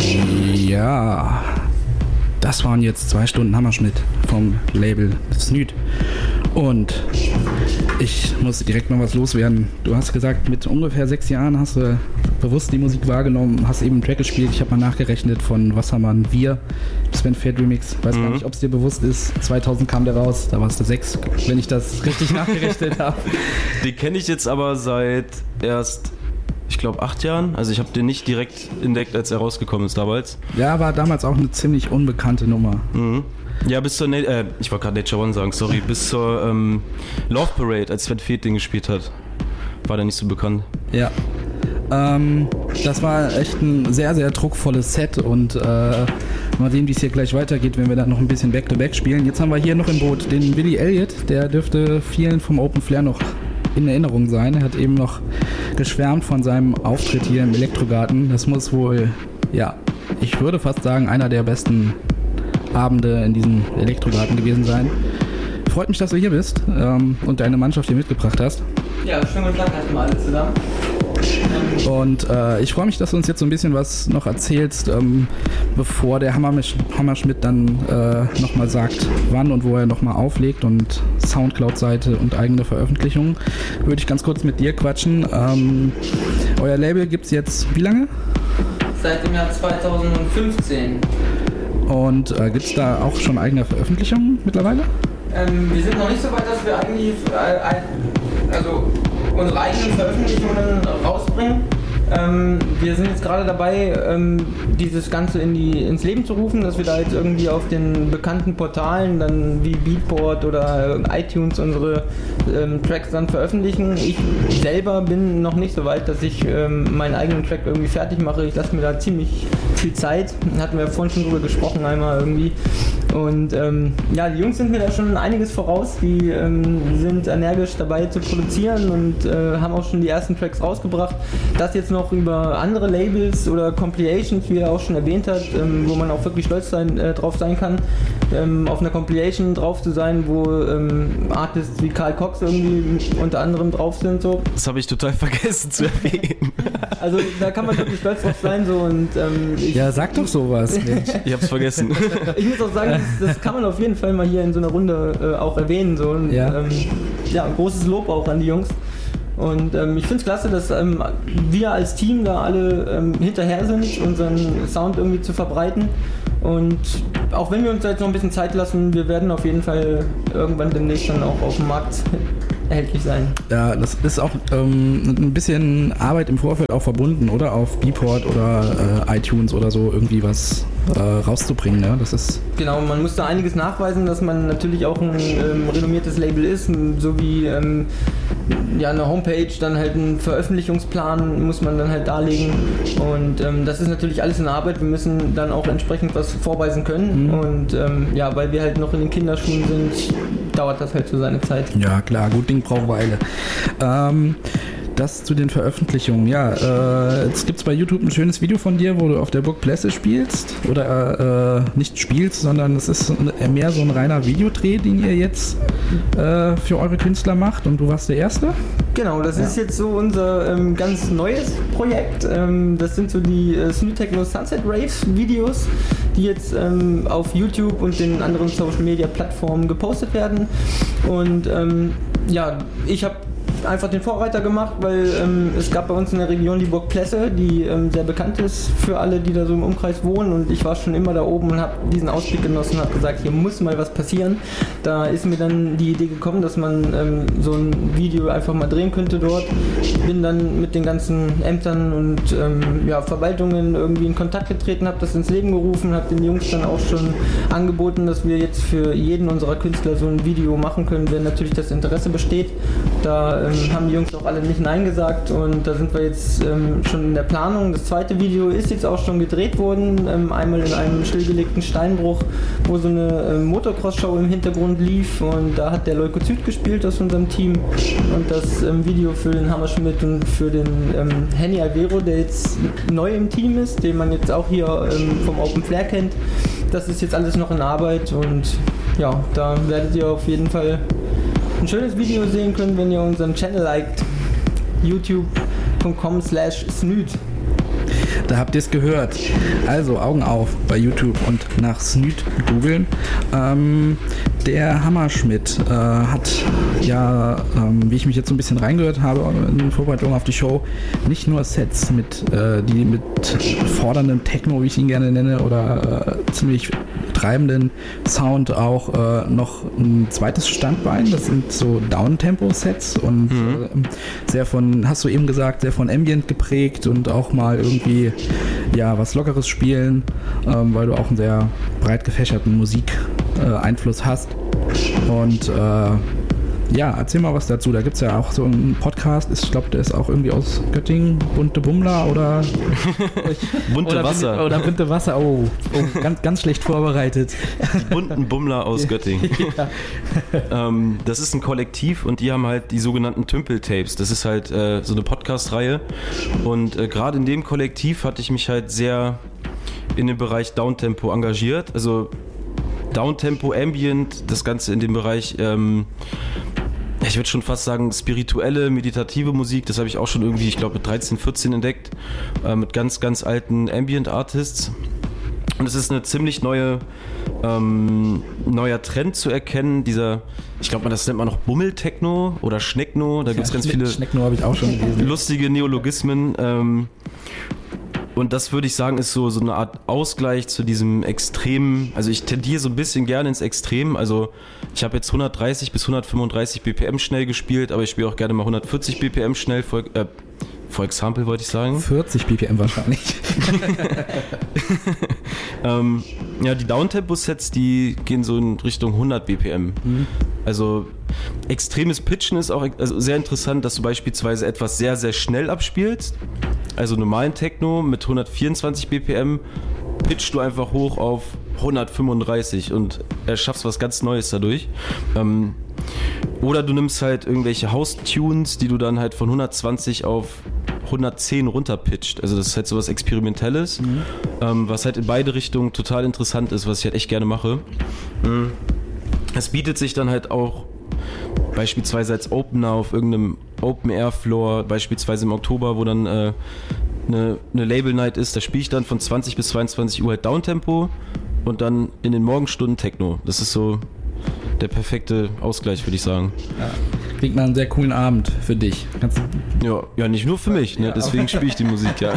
Ja, das waren jetzt 2 Stunden Hammerschmidt vom Label Snyd. Und ich muss direkt mal was loswerden. Du hast gesagt, mit ungefähr 6 Jahren hast du bewusst die Musik wahrgenommen, hast eben einen Track gespielt. Ich habe mal nachgerechnet von Wassermann, Wir, Sven Fett Remix. Weiß gar nicht, ob es dir bewusst ist. 2000 kam der raus, da warst du 6, wenn ich das richtig nachgerechnet habe. Den kenne ich jetzt aber seit erst, ich glaube, 8 Jahren. Also ich habe den nicht direkt entdeckt, als er rausgekommen ist damals. Ja, war damals auch eine ziemlich unbekannte Nummer. Mhm. Ja, bis zur, ich wollte gerade Nature One sagen, sorry, bis zur Love Parade, als Sven Fett den gespielt hat, war der nicht so bekannt. Ja, das war echt ein sehr, sehr druckvolles Set und mal sehen, wie es hier gleich weitergeht, wenn wir dann noch ein bisschen Back-to-Back spielen. Jetzt haben wir hier noch im Boot den Willy Elliott, der dürfte vielen vom Open Flair noch in Erinnerung sein. Er hat eben noch geschwärmt von seinem Auftritt hier im Elektrogarten. Das muss wohl, ja, ich würde fast sagen, einer der besten Abende in diesem Elektrogarten gewesen sein. Freut mich, dass du hier bist und deine Mannschaft hier mitgebracht hast. Ja, schönen guten Tag erstmal alle zusammen. Und ich freue mich, dass du uns jetzt so ein bisschen was noch erzählst, bevor der Hammerschmidt dann nochmal sagt, wann und wo er nochmal auflegt und Soundcloud-Seite und eigene Veröffentlichungen. Würde ich ganz kurz mit dir quatschen. Euer Label gibt es jetzt wie lange? Seit dem Jahr 2015. Und gibt es da auch schon eigene Veröffentlichungen mittlerweile? Wir sind noch nicht so weit, dass wir eigentlich unsere eigenen Veröffentlichungen rausbringen. Wir sind jetzt gerade dabei, dieses Ganze ins Leben zu rufen, dass wir da jetzt irgendwie auf den bekannten Portalen dann wie Beatport oder iTunes unsere Tracks dann veröffentlichen. Ich selber bin noch nicht so weit, dass ich meinen eigenen Track irgendwie fertig mache. Ich lasse mir da ziemlich viel Zeit. Hatten wir vorhin schon drüber gesprochen einmal irgendwie. Und ja, die Jungs sind mir da schon einiges voraus. Die sind energisch dabei zu produzieren und haben auch schon die ersten Tracks rausgebracht. Das jetzt noch über andere Labels oder Compilations, wie er auch schon erwähnt hat, wo man auch wirklich stolz drauf sein kann, auf einer Compilation drauf zu sein, wo Artists wie Carl Cox irgendwie unter anderem drauf sind. So. Das habe ich total vergessen zu erwähnen. Also da kann man wirklich stolz drauf sein. So, und, ja, sag doch sowas. Ich habe es vergessen. Ich muss auch sagen, das kann man auf jeden Fall mal hier in so einer Runde auch erwähnen. So. Und, ja. Ja, großes Lob auch an die Jungs. Und ich finde es klasse, dass wir als Team da alle hinterher sind, unseren Sound irgendwie zu verbreiten. Und auch wenn wir uns da jetzt noch ein bisschen Zeit lassen, wir werden auf jeden Fall irgendwann demnächst dann auch auf dem Markt erhältlich sein. Ja, das ist auch ein bisschen Arbeit im Vorfeld auch verbunden, oder? Auf Beatport oder iTunes oder so irgendwie was rauszubringen, ne? Das ist genau, man muss da einiges nachweisen, dass man natürlich auch ein renommiertes Label ist, so wie ja, eine Homepage, dann halt einen Veröffentlichungsplan muss man dann halt darlegen und das ist natürlich alles in Arbeit, wir müssen dann auch entsprechend was vorweisen können und ja, weil wir halt noch in den Kinderschuhen sind, dauert das halt so seine Zeit. Ja klar, gut Ding braucht Weile. Das zu den Veröffentlichungen, ja, jetzt gibt es bei YouTube ein schönes Video von dir, wo du auf der Burg Plesse spielst oder nicht spielst, sondern es ist mehr so ein reiner Videodreh, den ihr jetzt für eure Künstler macht und du warst der Erste? Genau, das ist jetzt so unser ganz neues Projekt, das sind so die Snyd Techno Sunset Raves Videos, die jetzt auf YouTube und den anderen Social Media Plattformen gepostet werden und ja, ich habe einfach den Vorreiter gemacht, weil es gab bei uns in der Region die Burg Plesse, die sehr bekannt ist für alle, die da so im Umkreis wohnen und ich war schon immer da oben und habe diesen Ausblick genossen und habe gesagt, hier muss mal was passieren. Da ist mir dann die Idee gekommen, dass man so ein Video einfach mal drehen könnte dort. Bin dann mit den ganzen Ämtern und ja, Verwaltungen irgendwie in Kontakt getreten, habe das ins Leben gerufen, habe den Jungs dann auch schon angeboten, dass wir jetzt für jeden unserer Künstler so ein Video machen können, wenn natürlich das Interesse besteht. Da haben die Jungs auch alle nicht Nein gesagt und da sind wir jetzt schon in der Planung. Das zweite Video ist jetzt auch schon gedreht worden, einmal in einem stillgelegten Steinbruch, wo so eine Motocross-Show im Hintergrund lief und da hat der Leukozyt gespielt aus unserem Team und das Video für den Hammerschmidt und für den Henny Alvero, der jetzt neu im Team ist, den man jetzt auch hier vom Open Flair kennt. Das ist jetzt alles noch in Arbeit und ja, da werdet ihr auf jeden Fall ein schönes Video sehen können, wenn ihr unseren Channel liked. youtube.com/snyd. Da habt ihr es gehört. Also Augen auf bei YouTube und nach Snyd googeln. Der Hammerschmidt hat ja, wie ich mich jetzt so ein bisschen reingehört habe in Vorbereitung auf die Show, nicht nur Sets die mit forderndem Techno, wie ich ihn gerne nenne, oder ziemlich treibenden Sound, auch noch ein zweites Standbein. Das sind so Downtempo-Sets und sehr von, hast du eben gesagt, sehr von Ambient geprägt und auch mal irgendwie ja was Lockeres spielen, weil du auch einen sehr breit gefächerten Musikeinfluss hast. Und ja, erzähl mal was dazu. Da gibt es ja auch so einen Podcast, ich glaube, der ist auch irgendwie aus Göttingen, Bunte Bummler oder Bunte Wasser. Oder Bunte Wasser, oh ganz schlecht vorbereitet. Bunten Bummler aus Göttingen. Ja. Das ist ein Kollektiv und die haben halt die sogenannten Tümpel-Tapes. Das ist halt so eine Podcast-Reihe und gerade in dem Kollektiv hatte ich mich halt sehr in den Bereich Downtempo engagiert. Also Downtempo, Ambient, das Ganze in dem Bereich, ich würde schon fast sagen, spirituelle, meditative Musik, das habe ich auch schon irgendwie, ich glaube mit 13, 14 entdeckt, mit ganz, ganz alten Ambient-Artists. Und es ist eine ziemlich neuer Trend zu erkennen, ich glaube, das nennt man noch Bummeltechno oder Schneckno, da gibt es ganz viele Schneckno habe ich auch schon gelesen. Lustige Neologismen. Und das würde ich sagen, ist so eine Art Ausgleich zu diesem Extremen. Also ich tendiere so ein bisschen gerne ins Extrem. Also ich habe jetzt 130 bis 135 BPM schnell gespielt, aber ich spiele auch gerne mal 140 BPM schnell. For example wollte ich sagen. 40 BPM wahrscheinlich. Ja, die Downtempo-Sets, die gehen so in Richtung 100 BPM. Also extremes Pitchen ist auch sehr interessant, dass du beispielsweise etwas sehr, sehr schnell abspielst. Also normalen Techno mit 124 BPM pitchst du einfach hoch auf 135 und erschaffst was ganz Neues dadurch. Oder du nimmst halt irgendwelche House-Tunes, die du dann halt von 120 auf 110 runterpitcht. Also das ist halt sowas Experimentelles, was halt in beide Richtungen total interessant ist, was ich halt echt gerne mache. Es bietet sich dann halt auch beispielsweise als Opener auf irgendeinem Open-Air-Floor, beispielsweise im Oktober, wo dann eine Label-Night ist, da spiele ich dann von 20 bis 22 Uhr halt Downtempo und dann in den Morgenstunden Techno. Das ist so der perfekte Ausgleich, würde ich sagen. Ja. Klingt mal einen sehr coolen Abend für dich. Ja, nicht nur für mich, ne? Ja. Deswegen spiele ich die Musik, ja.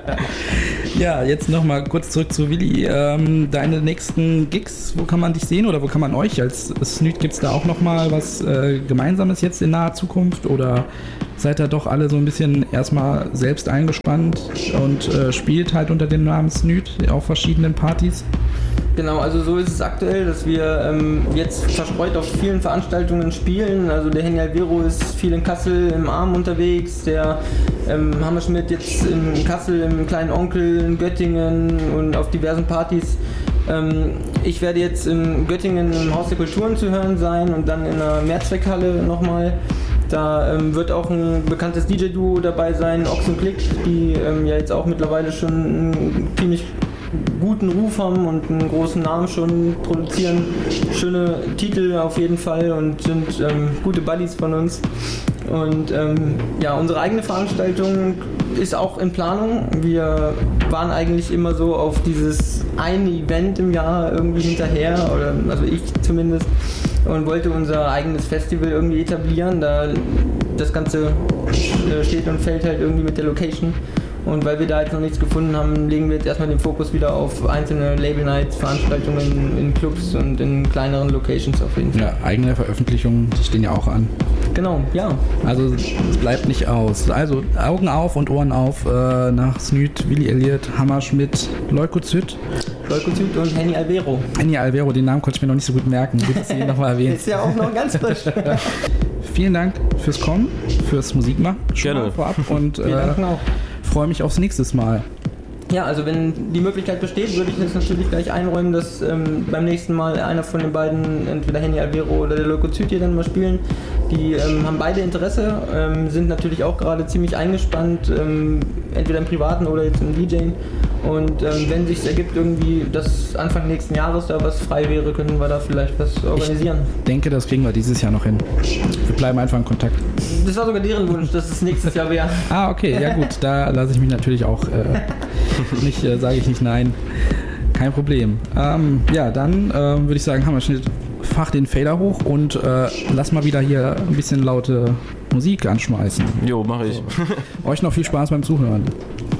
Ja, jetzt nochmal kurz zurück zu Willi. Deine nächsten Gigs, wo kann man dich sehen oder wo kann man euch als Snyd, gibt es da auch nochmal was Gemeinsames jetzt in naher Zukunft oder seid ihr doch alle so ein bisschen erstmal selbst eingespannt und spielt halt unter dem Namen Snyd auf verschiedenen Partys? Genau, also so ist es aktuell, dass wir jetzt verstreut auf vielen Veranstaltungen spielen. Also der Henny Alvero ist viel in Kassel im Arm unterwegs, der Hammerschmidt jetzt in Kassel im Kleinen Onkel, in Göttingen und auf diversen Partys. Ich werde jetzt in Göttingen im Haus der Kulturen zu hören sein und dann in der Mehrzweckhalle nochmal. Da wird auch ein bekanntes DJ-Duo dabei sein, Ochs und Klick, die ja jetzt auch mittlerweile schon einen ziemlich guten Ruf haben und einen großen Namen schon produzieren. Schöne Titel auf jeden Fall und sind gute Buddies von uns. Und ja, unsere eigene Veranstaltung ist auch in Planung. Wir waren eigentlich immer so auf dieses eine Event im Jahr irgendwie hinterher, oder also ich zumindest, und wollte unser eigenes Festival irgendwie etablieren, da das Ganze steht und fällt halt irgendwie mit der Location. Und weil wir da jetzt noch nichts gefunden haben, legen wir jetzt erstmal den Fokus wieder auf einzelne Label-Nights, Veranstaltungen in Clubs und in kleineren Locations auf jeden Fall. Ja, eigene Veröffentlichungen, die stehen ja auch an. Genau, ja. Also es bleibt nicht aus. Also Augen auf und Ohren auf nach Snyd, Willi Elliott, Hammerschmidt, Leukozyd und Henny Alvero. Henny Alvero, den Namen konnte ich mir noch nicht so gut merken. Gut, dass Sie ihn nochmal erwähnt. Ist ja auch noch ganz frisch. Vielen Dank fürs Kommen, fürs Musikmachen. Gerne. Vorab und Wir danken auch. freue mich aufs nächste Mal. Ja, also wenn die Möglichkeit besteht, würde ich jetzt natürlich gleich einräumen, dass beim nächsten Mal einer von den beiden, entweder Henny Alvero oder der Leukozyd, hier dann mal spielen. Die haben beide Interesse, sind natürlich auch gerade ziemlich eingespannt. entweder im Privaten oder jetzt im DJing. Und wenn sich ergibt irgendwie, dass Anfang nächsten Jahres da was frei wäre, können wir da vielleicht was organisieren. Ich denke, das kriegen wir dieses Jahr noch hin. Wir bleiben einfach in Kontakt. Das war sogar deren Wunsch, dass es nächstes Jahr wäre. Ah, okay, ja gut, da lasse ich mich natürlich auch sage ich nicht nein. Kein Problem. Ja, dann würde ich sagen, haben wir schnell Fach den Fader hoch und lass mal wieder hier ein bisschen laute Musik anschmeißen. Jo, mache ich. Euch noch viel Spaß beim Zuhören.